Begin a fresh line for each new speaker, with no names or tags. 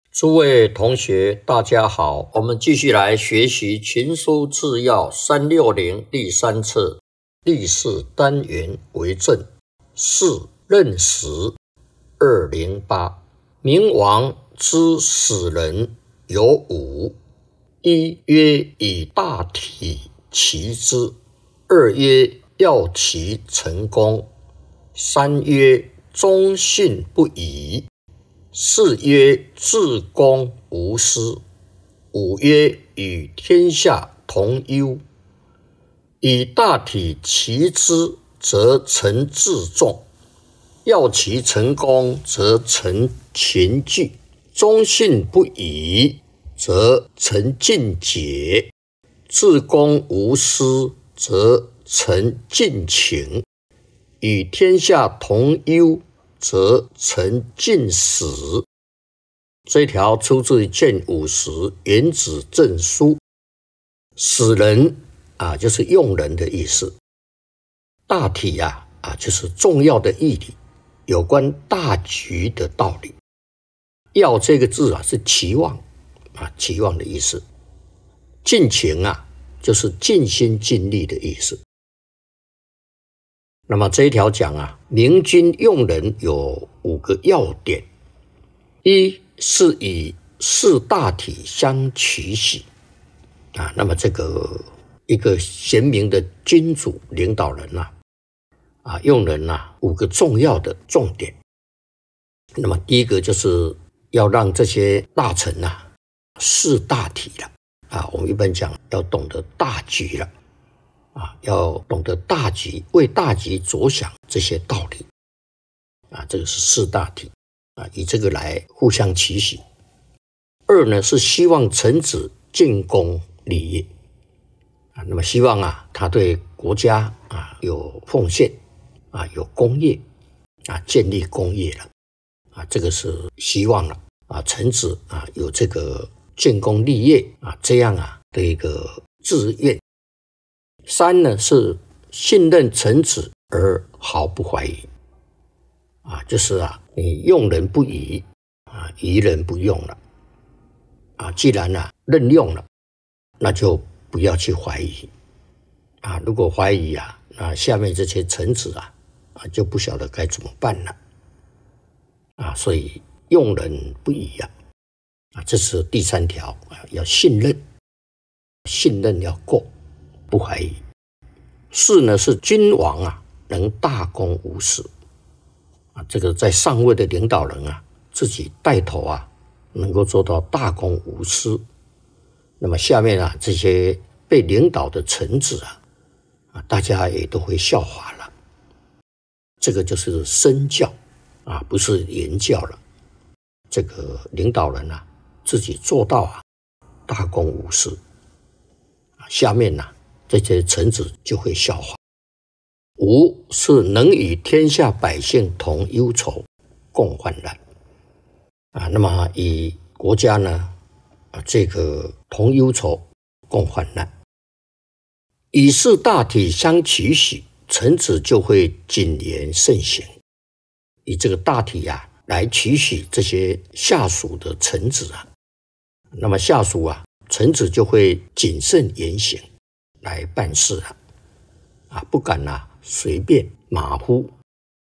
诸位同学，大家好，我们继续来学习《群书治要》360第3册第4单元为政4任时208。明王之使人有5：一曰以大体齐之；二曰要其成功；三曰忠信不疑；四曰至公无私；五曰与天下同忧。以大体齐之，则成自重；要其成功，则成群聚；忠信不疑，则成尽节；至公无私，则成尽情；与天下同忧，则成尽死。这条出自卷50原子证书。使人就是用人的意思。大体就是重要的义理，有关大局的道理。要这个字是期望期望的意思。尽情就是尽心尽力的意思。那么这一条讲明君用人有5个要点：一是以事大体相取喜那么这个一个贤明的君主领导人用人5个重要的重点。那么第一个就是要让这些大臣识大体了我们一般讲要懂得大局了要懂得大局，为大局着想这些道理这个是识大体以这个来互相取喜。二呢是希望臣子建功立业那么希望他对国家有奉献有功业建立功业了这个是希望了臣子有这个建功立业这样的一个志愿。三呢是信任臣子而毫不怀疑就是你用人不疑疑人不用了既然任用了，那就不要去怀疑如果怀疑那下面这些臣子就不晓得该怎么办了所以用人不疑这是第3条要信任，信任要够，不怀疑。四呢是君王能大公无私这个在上位的领导人自己带头能够做到大公无私，那么下面这些被领导的臣子大家也都会效法了。这个就是身教不是言教了。这个领导人自己做到大公无私下面这些臣子就会效法。五是能与天下百姓同忧愁，共患难那么以国家这个同忧愁，共患难。以事大体相取喜，臣子就会谨言慎行。以这个大体来取喜这些下属的臣子那么下属臣子就会谨慎言行来办事不敢随便马虎